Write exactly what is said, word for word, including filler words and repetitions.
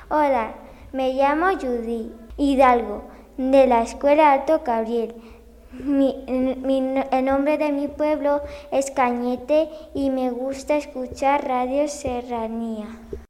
Hola, me llamo Judy Hidalgo, de la Escuela Alto Gabriel. Mi, mi, el nombre de mi pueblo es Cañete y me gusta escuchar Radio Serranía.